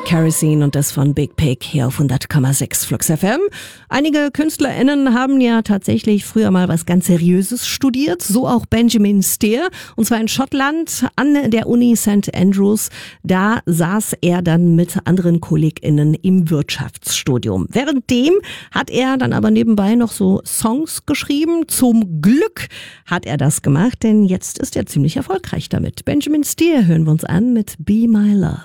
Kerosene und das von Big Pig hier auf 100,6 Flux FM. Einige KünstlerInnen haben ja tatsächlich früher mal was ganz Seriöses studiert, so auch Benjamin Steer, und zwar in Schottland an der Uni St. Andrews. Da saß er dann mit anderen KollegInnen im Wirtschaftsstudium. Währenddem hat er dann aber nebenbei noch so Songs geschrieben. Zum Glück hat er das gemacht, denn jetzt ist er ziemlich erfolgreich damit. Benjamin Steer hören wir uns an mit Be My Love.